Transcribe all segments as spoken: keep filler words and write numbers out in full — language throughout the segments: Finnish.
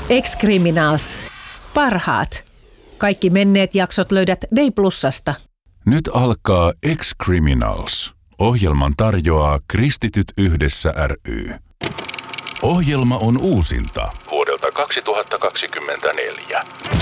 Ex-Criminals. Parhaat. Kaikki menneet jaksot löydät Day Plusasta. Nyt alkaa Ex-Criminals. Ohjelman tarjoaa Kristityt yhdessä ry. Ohjelma on uusinta vuodelta kaksituhattakaksikymmentäneljä.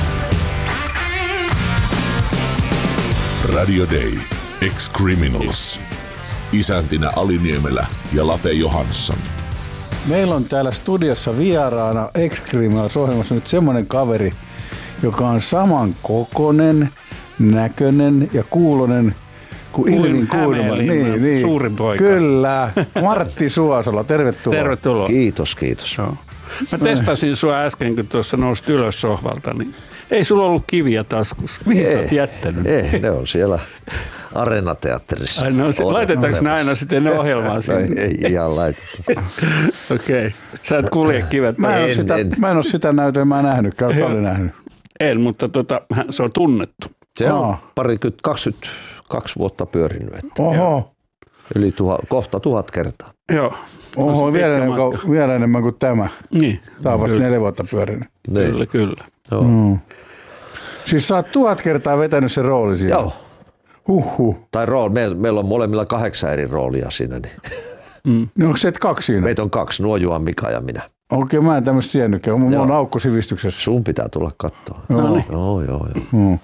Radio Day. Ex-Criminals. Isäntinä Ali Niemelä ja Late Johansson. Meillä on täällä studiossa vieraana Ex-Criminals-ohjelmassa nyt semmoinen kaveri, joka on saman kokonen, näköinen ja kuulonen kuin Ilvin Kuiduman. Niin, niin. Suurin poika. Kyllä. Martti Suosola, tervetuloa. Tervetuloa. Kiitos, kiitos. Joo. Mä testasin sua äsken, kun tuossa nousit ylös sohvalta, niin ei sulla ollut kiviä taskussa. Mihin sä oot jättänyt? Ei, ne on siellä Areenateatterissa. Ai, no, laitetaanko ne aina sitten ennen ohjelmaa sinne? No, ei ihan laiteta. Okei. Okay. Sä et kulje kivet. Mä en, en, ole sitä, en. mä en ole sitä näytelmää nähnytkään, olet nähnyt. En, mutta tota, se on tunnettu. Se on Aa. parikymmentä, kaksikymmentäkaksi vuotta pyörinyt. Että Oho. yli tuha, kohta tuhat kertaa. Joo. Oho, vielä enemmän, kuin, vielä enemmän kuin tämä. Niin. Tämä on vasta neljä vuotta pyörinyt. Niin. Kyllä, kyllä. Joo. Mm. Siis sä oot tuhat kertaa vetänyt sen rooli siellä. Joo. Huhhuh. Tai rooli. Meillä, meillä on molemmilla kahdeksan eri roolia siinä. Niin. Mm. No onko se et kaksi siinä? Meitä on kaksi, Nuojuan Mika ja minä. Okei, mä en tämmöistä tiennytkään. Mulla on aukko sivistyksessä. Sun pitää tulla katsoa. Joo. Joo, joo, joo. Mm.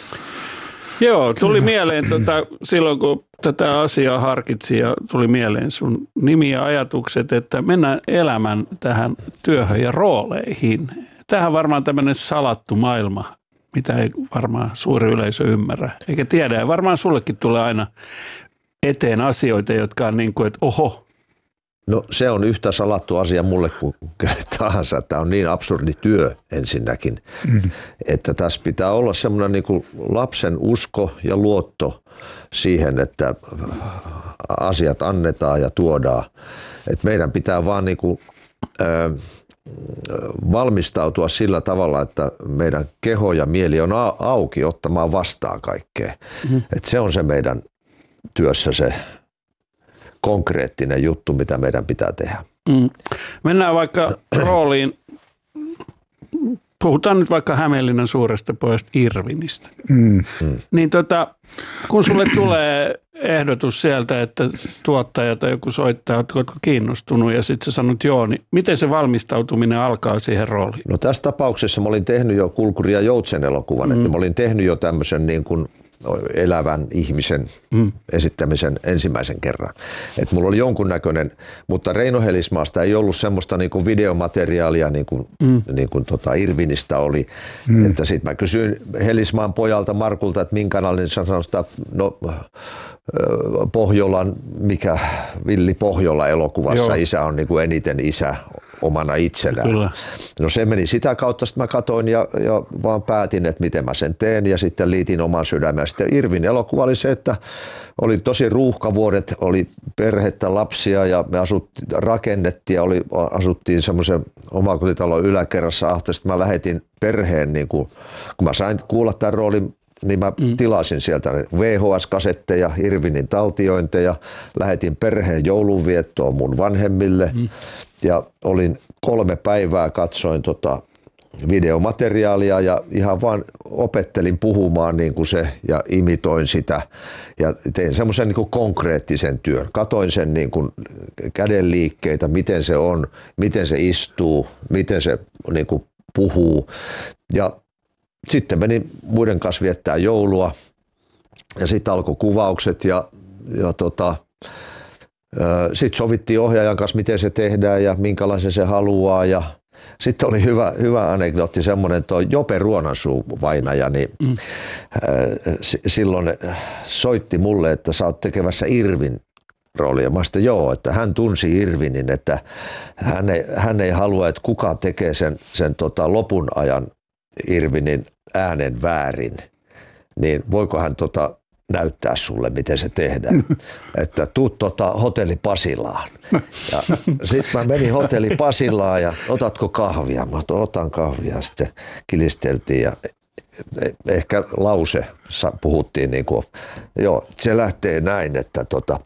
Joo, tuli mieleen tota, silloin, kun tätä asiaa harkitsin ja tuli mieleen sun nimi ja ajatukset, että mennään elämän tähän työhön ja rooleihin. Tämähän on varmaan tämmöinen salattu maailma, mitä ei varmaan suuri yleisö ymmärrä eikä tiedä. Ja varmaan sullekin tulee aina eteen asioita, jotka on niin kuin, että oho. No se on yhtä salattu asia mulle kuin tahansa. Tämä on niin absurdi työ ensinnäkin, mm. että tässä pitää olla semmoinen niin kuin lapsen usko ja luotto siihen, että asiat annetaan ja tuodaan. Että meidän pitää vaan niin kuin, äh, valmistautua sillä tavalla, että meidän keho ja mieli on auki ottamaan vastaan kaikkea. Mm. Että se on se meidän työssä se konkreettinen juttu, mitä meidän pitää tehdä. Mm. Mennään vaikka rooliin. Puhutaan nyt vaikka Hämeenlinnan suuresta pojasta Irvinistä. Mm. Mm. Niin tota, kun sulle tulee ehdotus sieltä, että tuottaja tai joku soittaa, oletko kiinnostunut ja sitten sä sanot joo, niin miten se valmistautuminen alkaa siihen rooliin? No tässä tapauksessa mä olin tehnyt jo Kulkuri ja Joutsen elokuvan, mm. että mä olin tehnyt jo tämmöisen niin kuin elävän ihmisen mm. esittämisen ensimmäisen kerran. Että mulla oli jonkunnäköinen, mutta Reino Helismaasta ei ollut semmoista niin kuin videomateriaalia niin kuin, mm. niin kuin tota Irvinistä oli. Mm. Että sit mä kysyin Helismaan pojalta Markulta, että minkälainen sä sanoit, että no Pohjolan, mikä Villi Pohjola elokuvassa Joo. isä on niin kuin eniten isä omana itsenään. Kyllä. No se meni sitä kautta, että mä katsoin ja, ja vaan päätin, että miten mä sen teen ja sitten liitin oman sydämen. Sitten Irvin elokuva oli se, että oli tosi ruuhkavuodet, oli perhettä, lapsia ja me asuttiin, rakennettiin ja oli, asuttiin semmoisen omakotitalon yläkerrassa ahtaisesti. Mä lähetin perheen, niin kuin, kun mä sain kuulla tämän roolin, niin mä mm. tilasin sieltä V H S-kasetteja, Irvinin taltiointeja, lähetin perheen joulunviettoon mun vanhemmille mm. ja olin kolme päivää, katsoin tota videomateriaalia ja ihan vaan opettelin puhumaan niin kuin se ja imitoin sitä ja tein semmoisen niin kuin konkreettisen työn. Katoin sen niin kuin kädenliikkeitä, miten se on, miten se istuu, miten se niin kuin puhuu ja sitten menin muiden kanssa viettää joulua ja sitten alkoi kuvaukset ja, ja tota, sitten sovittiin ohjaajan kanssa, miten se tehdään ja minkälaisen se haluaa. Ja sitten oli hyvä, hyvä anekdootti semmoinen, tuo Jope Ruonansuu vainaja, niin mm. silloin soitti mulle, että sä oot tekemässä Irvin roolia. Mä sitten joo, että hän tunsi Irvinin, että hän ei, hän ei halua, että kuka tekee sen, sen tota lopun ajan Irvinin äänen väärin, niin voiko hän tota näyttää sulle, miten se tehdään. Että tuu tota hotelli Pasilaan. Ja sitten mä menin hotelli Pasilaan ja otatko kahvia? Mä otan kahvia. Sitten kilisteltiin ja ehkä lause puhuttiin niin kuin, joo, se lähtee näin, että tota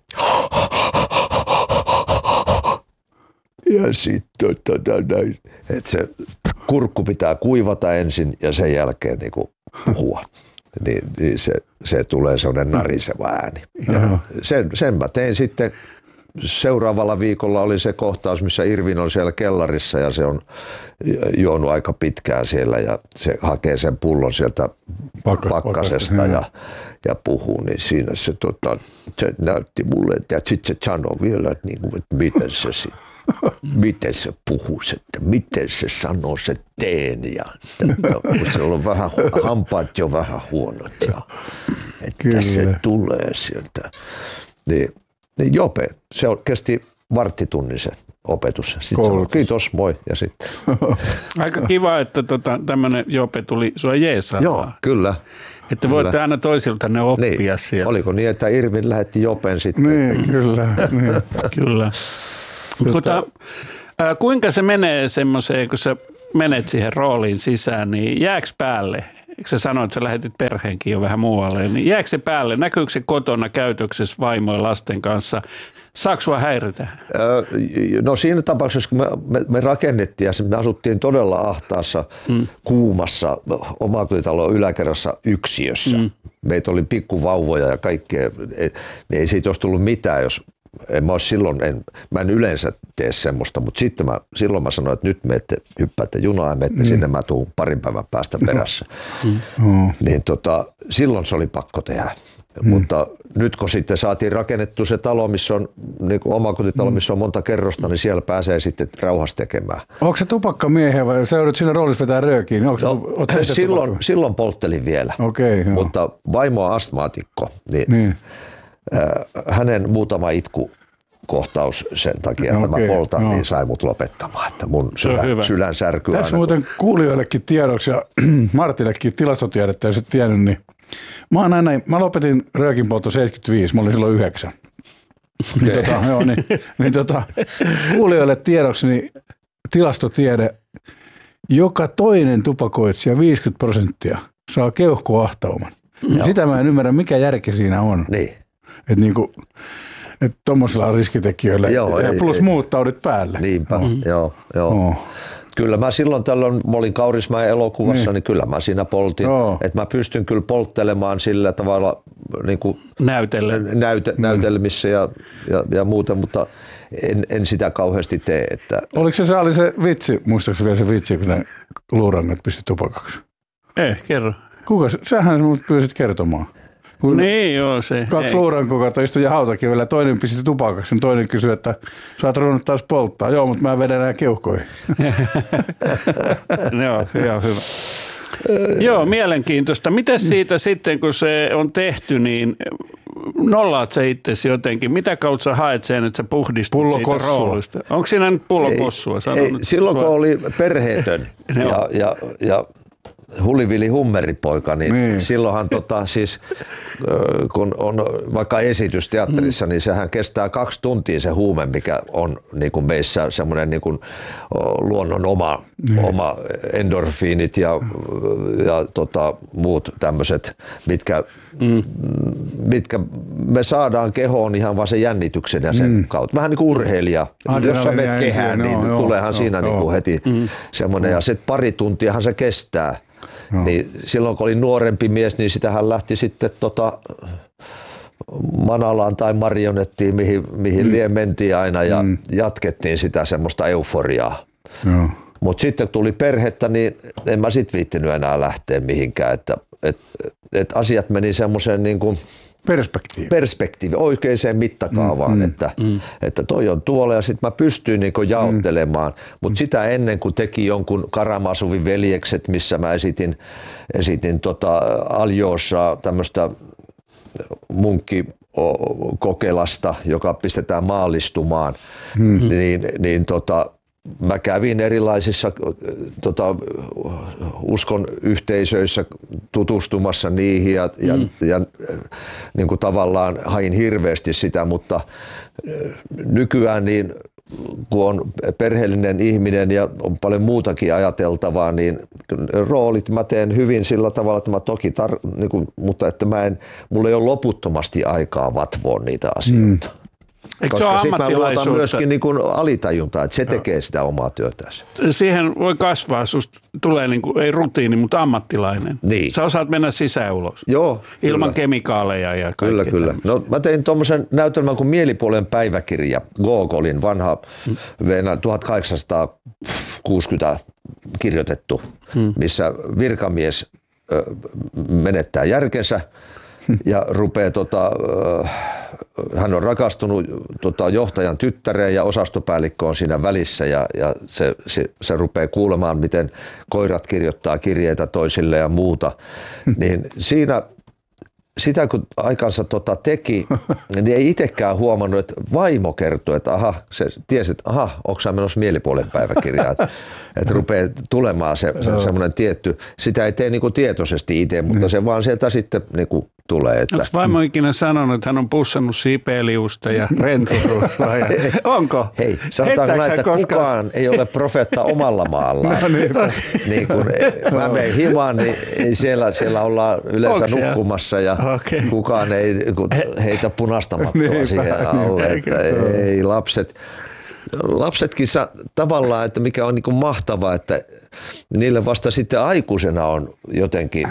ja sitten tota näin, että se kurkku pitää kuivata ensin ja sen jälkeen niin kuin puhua. Niin, niin se, se tulee sellainen nariseva ääni. Ja sen, sen mä tein sitten. Seuraavalla viikolla oli se kohtaus, missä Irvin on siellä kellarissa ja se on juonut aika pitkään siellä ja se hakee sen pullon sieltä Pakka, pakkasesta ja, ja puhuu, niin siinä se, tota, se näytti mulle ja sitten se sanoi vielä, että, niin kuin, että miten, se, miten se puhuu, että miten se sanoo se teen ja että, se on vähän, hampaat jo vähän huonot ja että Kyllä. se tulee sieltä. Niin, Niin Jope, se kesti varttitunnin se opetus. Sitten sanoi, kiitos, moi ja sitten. Aika kiva, että tota, tämmöinen Jope tuli sua jeesaamaan. Joo, kyllä. Että voitte kyllä. aina toisiltanne oppia niin. siellä. Oliko niin, että Irvin lähetti Jopen sitten? Niin, kyllä. Niin. kyllä. Tota, ää, kuinka se menee semmoiseen, kun sä menet siihen rooliin sisään, niin jääks päälle? Eikö sä sanoit, että sä lähetit perheenkin jo vähän muualle, niin jääkö se päälle? Näkyykö se kotona käytöksessä vaimojen lasten kanssa? Saako sua häiritä? Öö, no siinä tapauksessa, kun me, me, me rakennettiin ja me asuttiin todella ahtaassa, mm. kuumassa omakotitalon yläkerrassa yksiössä. Mm. Meitä oli pikkuvauvoja ja kaikkea, niin ei siitä olisi tullut mitään, jos en mä, silloin, en, mä en yleensä tee semmoista, mutta sitten mä, silloin mä sanoin, että nyt menette, hyppäätte junaa ja menette mm. sinne, mä tuun parin päivän päästä perässä. Mm. Mm. Niin tota, silloin se oli pakko tehdä. Mm. Mutta nyt kun sitten saatiin rakennettu se talo, missä on niin kuin omakotitalo, missä on monta kerrosta, niin siellä pääsee sitten rauhassa tekemään. Onko se tupakkamiehiä vai sä joudut siinä roolissa vetää röökiin? No, silloin, silloin polttelin vielä, okay, mutta vaimo on astmaatikko, niin, niin. Äh, hänen muutama itku kohtaus sen takia, että okay, mä poltan, no. niin sai mut lopettamaan, että mun sydän, sydän särkyy. Tässä muuten kun... kuulijoillekin tiedoksi ja Martillekin tilastotiedettä, jos et tiennyt, niin mä, oon aina, mä lopetin röökin poltto seitsemänkymmentäviisi, mä olin silloin yhdeksän. Okay. Niin, tota, joo, niin, niin tota, kuulijoille tiedoksi, niin tilastotiede, joka toinen tupakoitsija viisikymmentä prosenttia saa keuhkoahtauman. Sitä mä en ymmärrä, mikä järki siinä on. Niin. Että niinku, et tommosilla riskitekijöillä joo, ja plus ei, muut taudit päälle. Niinpä, mm. joo, joo. Oh. Kyllä mä silloin tällöin, mä olin Kaurismäen elokuvassa, niin, niin kyllä mä siinä poltin. Oh. Että mä pystyn kyllä polttelemaan sillä tavalla niin kuin Näytelle. näyte, mm. näytelmissä ja, ja, ja muuten, mutta en, en sitä kauheasti tee. Että... Oliko se, se oli se vitsi, muistaakseni vielä se vitsi, kun ne luurangat pisti tupakaksi? Ei, kerro. Kuka, sähän mut pyysit kertomaan. Kun niin joo se. Kaksi luurankokautta istui ja hautakivellä, toinen pisti tupakaksi, toinen kysyi, että sä oot ruvennut taas polttaa. Joo, mutta mä vedän nää keuhkoihin. Joo, hyvä, hyvä. Joo, mielenkiintoista. Miten siitä sitten, kun se on tehty, niin nollaat sä itsesi jotenkin? Mitä kautta sä haet sen, että sä puhdistut siitä roolista? Onko siinä nyt pullokossua? Ei, ei, silloin kun oli perheetön ja, ja, ja Hulivili Hummeripoika, niin, niin. silloinhan tota, siis, kun on vaikka esitys teatterissa, mm. niin sehän kestää kaksi tuntia se huume, mikä on niin kuin meissä semmoinen niin kuin luonnon oma, mm. oma endorfiinit ja, ja tota, muut tämmöiset, mitkä, mm. mitkä me saadaan kehoon ihan vaan sen jännityksen ja sen mm. kautta. Vähän niin kuin urheilija. Adrenalin jos sä menet kehään, niin joo, tuleehan joo, siinä joo, niin kuin heti mm. semmoinen. Ja se pari tuntiahan se kestää. No. Niin silloin kun oli nuorempi mies, niin sitähän lähti sitten tota Manalaan tai marionettiin, mihin, mihin mm. lie mentiin aina ja mm. jatkettiin sitä semmoista euforiaa. No. Mutta sitten tuli perhettä, niin en mä sit viittinyt enää lähteä mihinkään, että et, et asiat meni semmoiseen niin kuin Perspektiivi. Perspektiivi, oikeaan mittakaavaan, mm, että, mm. että toi on tuolla ja sitten mä pystyin niinku jaottelemaan, mm. mutta sitä ennen kuin teki jonkun Karamasovin veljekset, missä mä esitin, esitin tota Aljoossa tämmöistä munkkikokelasta, joka pistetään maallistumaan, mm. niin, niin tota, mä kävin erilaisissa tota, uskon yhteisöissä tutustumassa niihin ja, mm. ja, ja niin kuin tavallaan hain hirveästi sitä, mutta nykyään niin kun on perheellinen ihminen ja on paljon muutakin ajateltavaa, niin roolit mä teen hyvin sillä tavalla, että mä toki, tar- niin kuin, mutta että mä en, mulla ei ole loputtomasti aikaa vatvoa niitä asioita. Mm. Eikö koska sitten mä luotan ammattilaisuutta? myöskin niin kuin alitajuntaa, että se tekee sitä omaa työtänsä. Siihen voi kasvaa, susta tulee niin kuin, ei rutiini, mutta ammattilainen. Niin. Sä osaat mennä sisään ulos. Joo. Ilman kyllä. kemikaaleja ja kaikkea. Kyllä, kyllä. No, mä tein tuommoisen näytelmän kuin Mielipuolen päiväkirja, Gogolin vanha hmm. tuhatkahdeksansataakuusikymmentä kirjoitettu, hmm. missä virkamies ö, menettää järkensä ja rupeaa, tota, hän on rakastunut tota, johtajan tyttäreen ja osastopäällikkö on siinä välissä ja, ja se, se, se rupeaa kuulemaan, miten koirat kirjoittaa kirjeitä toisille ja muuta. Niin siinä sitä kun aikansa tota teki, niin ei itsekään huomannut, että vaimo kertoi, että aha, se tiesi, että aha, onko sä menossa Mielipuolen päiväkirjaa, että, että rupeaa tulemaan se, se semmoinen tietty, sitä ei tee niinku tietoisesti itse, mutta mm. se vaan sieltä sitten niinku tulee. Että... Onko vaimo ikinä sanonut, että hän on pussannut Sibeliusta ja Renturusta? Onko? Hei, sanotaanko näin, että koska... kukaan ei ole profeetta omalla maallaan. No, niin. niin kun mä menen himaan, niin siellä, siellä ollaan yleensä Onks nukkumassa ja okay. kukaan ei heitä punaista mattoa niin, siihen alle. Että ei lapset... Lapsetkin saa, tavallaan, että mikä on niin kuin mahtavaa, että niille vasta sitten aikuisena on jotenkin,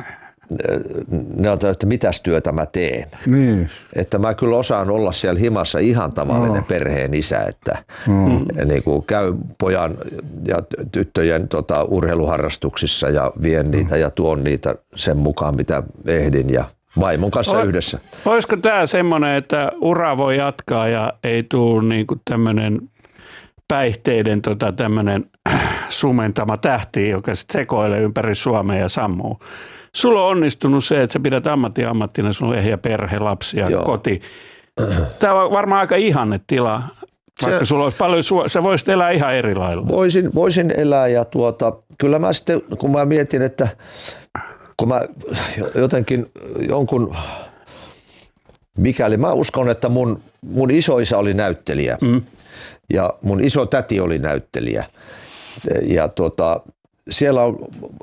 ne on, että mitäs työtä mä teen. Niin. Että mä kyllä osaan olla siellä himassa ihan tavallinen no. perheen isä, että mm. niin kuin käy pojan ja tyttöjen tota, urheiluharrastuksissa ja vien niitä mm. ja tuon niitä sen mukaan, mitä ehdin ja vaimon kanssa o, yhdessä. Olisiko tämä semmoinen, että ura voi jatkaa ja ei tule niin kuin tämmöinen päihteiden tota, tämmöinen sumentama tähti, joka sitten sekoilee ympäri Suomea ja sammuu. Sulla on onnistunut se, että sä pidät ammatti ammattina, sulla on ehjä perhe, lapsia, Joo. koti. Tämä on varmaan aika ihanne tila, vaikka se, sulla olisi paljon, sä voisit elää ihan eri lailla. Voisin, voisin elää ja tuota, kyllä mä sitten, kun mä mietin, että kun mä jotenkin jonkun, mikäli mä uskon, että mun, mun isoisä oli näyttelijä. Mm. Ja mun iso täti oli näyttelijä ja tuota, siellä on,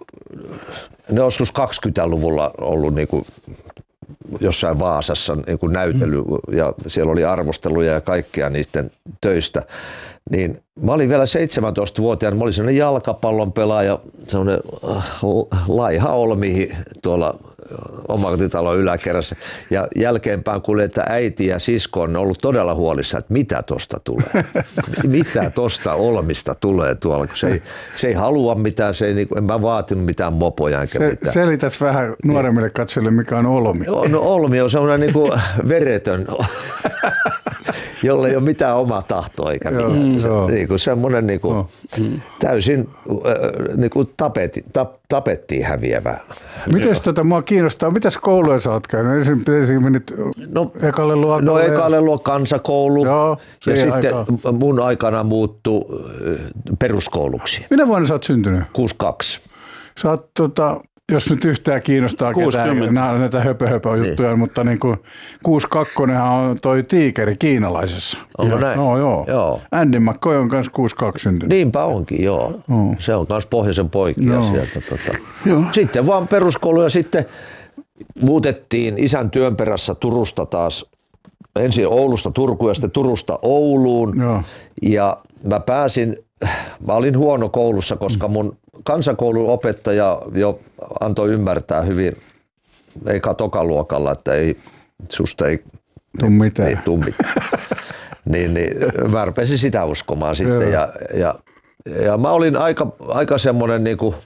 ne on joskus kaksikymmentäluvulla ollut niin kuin jossain Vaasassa niin kuin näytely ja siellä oli arvosteluja ja kaikkea niiden töistä. Niin mä olin vielä seitsemäntoistavuotiaana, mä olin sellainen jalkapallon pelaaja, sellainen laiha olmi tuolla omakotitalon yläkerrassa. Ja jälkeenpäin kuulin, että äiti ja sisko on ollut todella huolissaan, että mitä tosta tulee. Mitä tosta olmista tulee tuolla, kun se ei, se ei halua mitään, se ei, en mä vaatinut mitään mopoja enkä se, mitään. Selitäs vähän nuoremmille katsojille, mikä on olmi. No olmi on sellainen niin kuin veretön, jolla ei ole mitään omaa tahtoa eikä mitään. Se, niin kuin semmoinen niin kuin täysin niin kuin tapetti, tap, tapettiin häviävä. Mites tota, mua kiinnostaa, mitäs kouluja sä oot käynyt? Ensin, ensin menit no, ekalle luokalle? No ekalle luo kansakoulu. Joo, ja sitten aika. Mun aikana muuttui peruskouluksi. Minä vuonna sä oot syntynyt? kuusikymmentäkaksi. Sä oot, tota, jos nyt yhtään kiinnostaa ketään, näitä höpö höpö juttuja, niin. mutta niin kuin kuusikymmentäkaksi on toi tiikeri kiinalaisessa. Onko näin? No, joo. joo. Andy McCoy on kanssa kuusikymmentäkaksi syntynyt. Niinpä onkin, joo. Oh. Se on kanssa pohjoisen poikia no. sieltä. Tota. Joo. Sitten vaan peruskoulu ja sitten muutettiin isän työn perässä Turusta taas. Ensin Oulusta Turkuun ja sitten Turusta Ouluun. Joo. Ja mä pääsin, mä olin huono koulussa, koska mun kansakoulun opettaja jo antoi ymmärtää hyvin eka tokaluokalla, että ei, susta ei tuu mitään. Ei tuu mitään. niin, niin mä rupesin sitä uskomaan sitten ja, ja, ja mä olin aika, aika semmoinen niinku,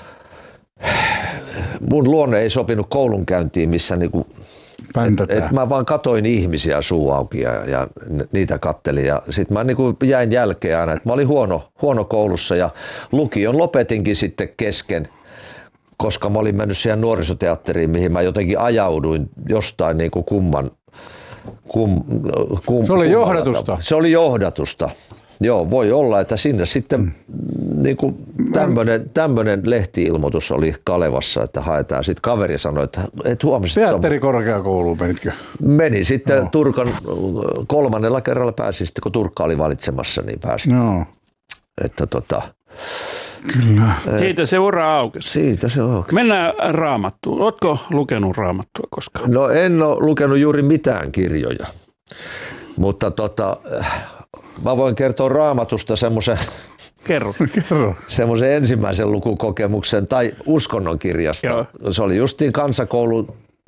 mun luonne ei sopinut koulunkäyntiin, missä niinku, et, et mä vaan katoin ihmisiä suu auki ja, ja niitä kattelin ja sit mä niinku jäin jälkeen aina, että mä olin huono, huono koulussa ja lukion lopetinkin sitten kesken, koska mä olin mennyt siihen nuorisoteatteriin, mihin mä jotenkin ajauduin jostain niinku kumman. Kum, kum, Se oli johdatusta. Se oli johdatusta. Joo, voi olla, että sinne sitten mm. niin kuin tämmöinen, tämmöinen lehti-ilmoitus oli Kalevassa, että haetaan. Sitten kaveri sanoi, että et huomasit. Teatterikorkeakouluun menitkö? Meni sitten no. Turkan kolmannella kerralla pääsi, sitten kun Turkka oli valitsemassa, niin pääsi. No. Että tota... Kyllä. Siitä se ura aukesi. Siitä se aukesi. Mennään Raamattuun. Ootko lukenut Raamattua koskaan? No en ole lukenut juuri mitään kirjoja. Mutta tota, mä voin kertoa Raamatusta semmoisen Kerro. Kerro. semmoisen ensimmäisen lukukokemuksen tai uskonnon kirjasta. Joo. Se oli justiin kansakoulu,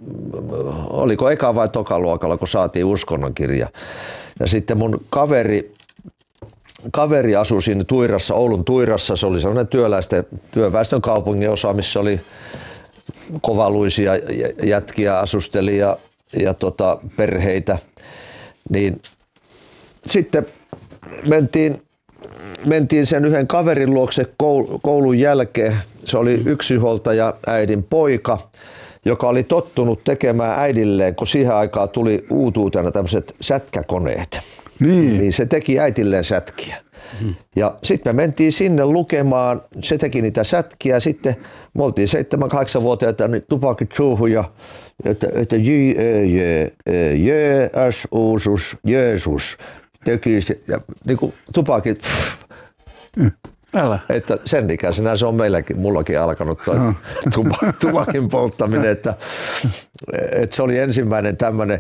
oliko eka vai toka luokalla, kun saatiin uskonnon kirja. Ja sitten mun kaveri, kaveri asui siinä Tuirassa, Oulun Tuirassa. Se oli sellainen työläisten, työväestön kaupungin osa, missä oli kovaluisia jätkiä asusteli ja, ja tota, perheitä. Niin sitten mentiin, mentiin sen yhden kaverin luokse koulun jälkeen. Se oli yksinhuoltaja äidin poika, joka oli tottunut tekemään äidilleen, kun siihen aikaan tuli uutuutena tämmöiset sätkäkoneet. Niin. niin se teki äitilleen sätkiä. Hmm. Ja sitten me mentiin sinne lukemaan, se teki niitä sätkiä, sitten me oltiin seitsemän kahdeksan vuotiaita, niin tupakit suuhun ja että, että J, E, J, E, J, S, Uusus, Jeesus teki ja niin kuin tupakit. Hmm. Älä. Että sen ikäisenä se on meilläkin, mullakin alkanut toi no. tupakin polttaminen, että, että se oli ensimmäinen tämmöinen,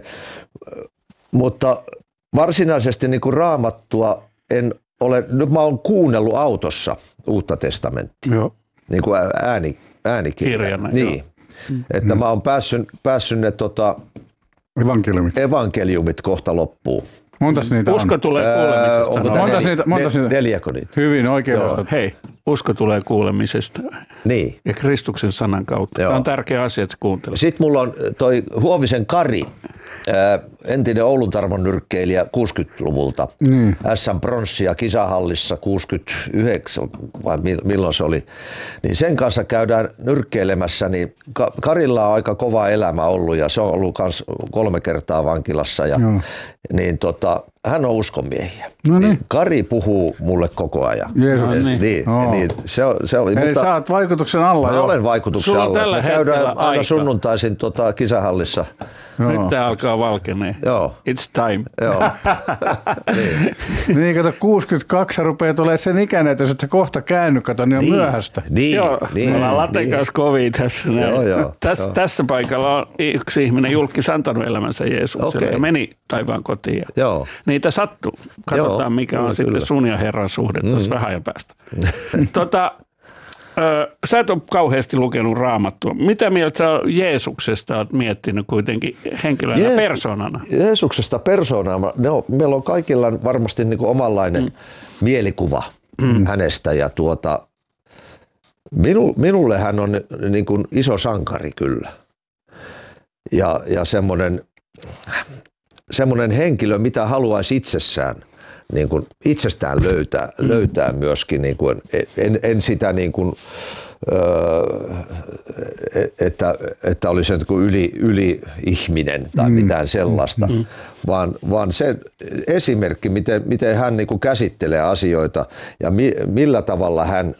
mutta varsinaisesti niin kuin Raamattua en ole, nyt mä oon kuunnellut autossa Uutta testamenttia, joo. niin kuin ääni, äänikirjana. Niin, mm. että mm. mä oon päässyt, päässyt ne tota, evankeliumit. evankeliumit kohta loppuun. Montas niitä usko on? tulee kuulemisesta. Onko montas niitä, montas niitä? Neljäkö niitä? Hyvin oikein. Hei, usko tulee kuulemisesta. Niin. Ja Kristuksen sanan kautta. Joo. Tämä on tärkeä asia, että kuuntelet. Sitten mulla on toi Huovisen Kari, entinen Oulun Tarmon nyrkkeilijä kuusikymmentäluvulta. Mm. S M-pronssia kisahallissa kuusikymmentäyhdeksän, vai milloin se oli. Niin sen kanssa käydään nyrkkeilemässä, niin Karilla on aika kova elämä ollut ja se on ollut kans kolme kertaa vankilassa. Ja, niin tota, hän on uskonmiehiä. No niin. Kari puhuu mulle koko ajan. Jeesus. No niin. Niin, oh. niin, se on, se on, Eli mutta sä oot vaikutuksen alla. Mä jo. olen vaikutuksen Sulla alla. Me käydään aina aika. sunnuntaisin tota, kisahallissa. Joo. Nyt tää alkaa valkenee. Joo. It's time. Joo. niin. niin, kato, kuusikymmentäkaksi rupeaa tulee sen ikäinen, että jos et sä kohta käänny, kato, niin on niin. myöhäistä. Niin. Joo, niin. me ollaan laten kanssa kovia tässä. Joo, joo, Täs, joo. Tässä paikalla on yksi ihminen julkis antanut elämänsä Jeesukselle okay. ja meni taivaan kotiin. Joo. Niitä sattuu. Katsotaan, joo, mikä on kyllä, sitten kyllä. sun ja Herran suhde mm. tuossa vähän ja päästä. tota, ö, sä et ole kauheasti lukenut Raamattua. Mitä mieltä sä Jeesuksesta oot miettinyt kuitenkin henkilönä, Je- persoonana? Jeesuksesta persoonana. No, meillä on kaikilla varmasti niin kuin omanlainen mm. mielikuva mm. hänestä. Ja tuota, minu, minulle hän on niin kuin iso sankari kyllä. Ja, ja semmoinen, semmoinen henkilö, mitä haluaisi itsessään. Niin kuin itsestään löytää, mm. löytää myöskin, niin kuin, en, en sitä niin kuin, öö, että, että olisi yli, yli ihminen tai mm. mitään sellaista, mm. vaan, vaan se esimerkki, miten, miten hän niin kuin käsittelee asioita ja mi, millä tavalla hän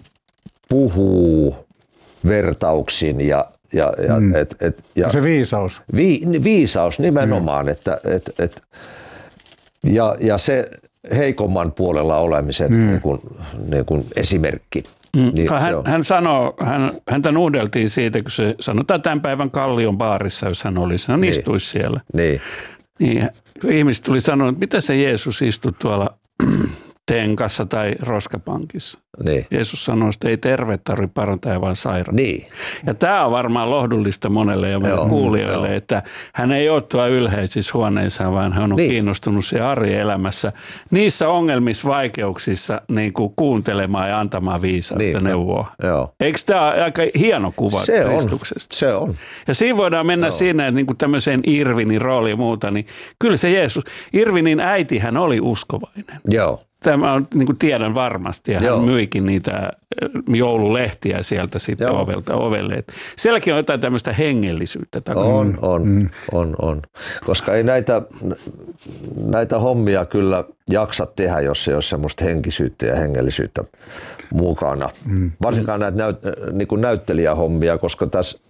puhuu vertauksin ja Ja, ja, mm. et, et, ja se viisaus. Vi, viisaus nimenomaan, mm. että et, et, ja, ja se heikomman puolella olemisen mm. niin kuin, niin kuin esimerkki. Mm. Niin, hän, hän sanoo, hän, häntä nuudeltiin siitä, kun se sanotaan tämän päivän Kallion baarissa, jos hän olisi, hän niin. istuisi siellä. Niin. Niin, ihmiset tuli sanoa, että mitä se Jeesus istui tuolla tenkassa tai roskapankissa. Niin. Jeesus sanoi, että ei terve tarvitse parantaa, vaan sairaat. Niin. Ja tämä on varmaan lohdullista monelle ja monelle kuulijoille, että hän ei ole tuolla ylhäisissä huoneissa, vaan hän on niin. kiinnostunut siellä arjen-elämässä niissä ongelmissa, vaikeuksissa niin kuin kuuntelemaan ja antamaan viisautta niin. neuvoa. Joo. Eikö tämä ole aika hieno kuva se Kristuksesta? On. Se on. Ja siinä voidaan mennä Joo. siinä, että niin kuin tämmöiseen Irvinin rooliin ja muuta, niin kyllä se Jeesus, Irvinin äiti hän oli uskovainen. Joo. Tämä on, niin kuin tiedän varmasti, ja hän Joo. myikin niitä joululehtiä sieltä sitten ovelta ovelle. Et sielläkin on jotain tämmöistä hengellisyyttä takana. On, on, mm. on, on. Koska ei näitä, näitä hommia kyllä jaksa tehdä, jos ei ole semmoista henkisyyttä ja hengellisyyttä mukana. Mm. Varsinkaan näitä näyt, niin kuin näyttelijähommia, koska tässä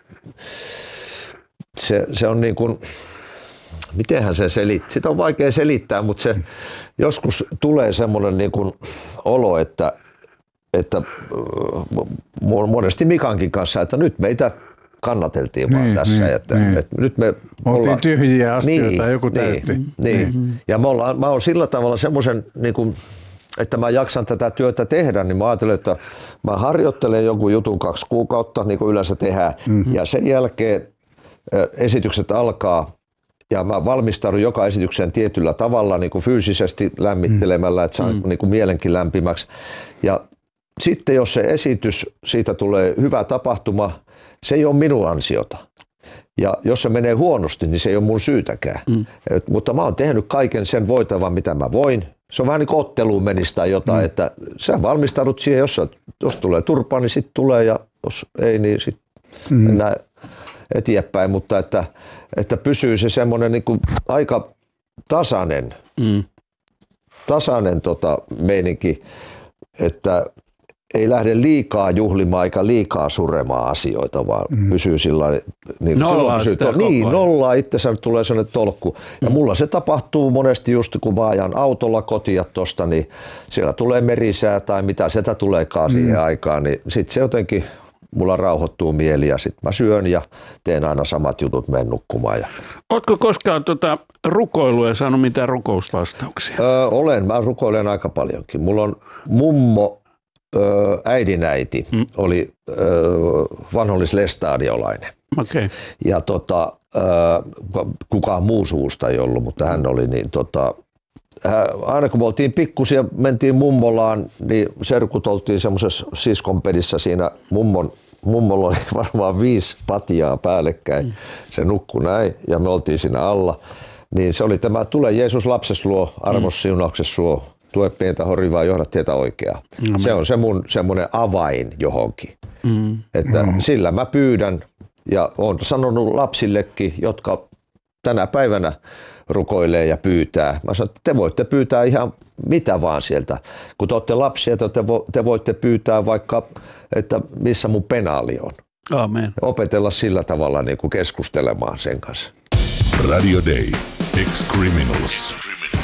se, se on niin kuin... Mitenhän se selittää? Sitä on vaikea selittää, mutta se joskus tulee semmoinen niin kuin olo, että, että monesti Mikankin kanssa, että nyt meitä kannateltiin vaan niin, tässä. Niin, että, niin. että nyt me oltiin ollaan tyhjiä astioita, niin, joku täytti. Niin, niin. Mm-hmm. Ja me ollaan, mä oon sillä tavalla semmoisen, niin kuin, että mä jaksan tätä työtä tehdä, niin mä ajattelen, että mä harjoittelen jonkun jutun kaksi kuukautta, niin kuin yleensä tehdään, mm-hmm. ja sen jälkeen esitykset alkaa, ja mä valmistaudun joka esitykseen tietyllä tavalla niin kuin fyysisesti lämmittelemällä, että saa mm. niin kuin mielenkin lämpimäksi. Ja sitten jos se esitys, siitä tulee hyvä tapahtuma, se ei ole minun ansiota. Ja jos se menee huonosti, niin se ei ole mun syytäkään. Mm. Et, mutta mä oon tehnyt kaiken sen voitavan, mitä mä voin. Se on vähän niin kuin otteluun menisi tai jotain, mm. että sä valmistaudut siihen, jos, jos tulee turpaa, niin sitten tulee, ja jos ei, niin sitten mm. mennään eteenpäin, mutta että, että pysyy se semmoinen niin kuin aika tasainen, mm. tasainen tota meininki, että ei lähde liikaa juhlimaan eikä liikaa suremaan asioita, vaan mm. pysyy sillä niin nollaa pysyy to, niin, nollaa itsensä tulee sellainen tolkku. Ja mm. mulla se tapahtuu monesti just kun mä ajan autolla kotia tosta, niin siellä tulee merisää tai mitä sieltä tuleekaan mm. siihen aikaan, niin sit se jotenkin mulla rauhoittuu mieli ja sitten mä syön ja teen aina samat jutut, menen nukkumaan. Ja... Ootko koskaan tota rukoilua ja saanut mitään rukousvastauksia? Öö, olen, mä rukoilen aika paljonkin. Mulla on mummo, öö, äidinäiti, mm. oli öö, vanhollislestadiolainen. Okay. Ja tota, öö, kukaan muu suusta ei ollut, mutta hän oli niin tota, aina kun me oltiin pikkusia, mentiin mummolaan, niin serkut oltiin semmoisessa siskonpedissä siinä mummon, mummolla oli varmaan viisi patjaa päällekkäin. Mm. Se nukkui näin ja me oltiin siinä alla. Niin se oli tämä Tule Jeesus lapses luo, armos siunaukses suo, tue pientä horivaa, johda tietä oikeaa. Mm. Se on se mun semmoinen avain johonkin. Mm. Että mm. sillä mä pyydän ja olen sanonut lapsillekin, jotka tänä päivänä rukoilee ja pyytää. Mä sanon, että te voitte pyytää ihan mitä vaan sieltä. Kun te olette lapsia, te, vo, te voitte pyytää vaikka, että missä mun penaali on. Amen. Opetella sillä tavalla niin kuin keskustelemaan sen kanssa. Radio Day. Ex-Criminals.